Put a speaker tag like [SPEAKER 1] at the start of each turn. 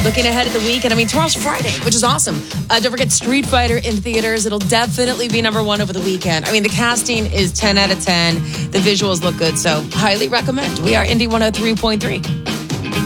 [SPEAKER 1] Looking ahead at the weekend, tomorrow's Friday, which is awesome. Don't forget Street Fighter in theaters. It'll definitely be number one over the weekend. The casting is 10 out of 10. The visuals look good, so highly recommend. We are Indie 103.3.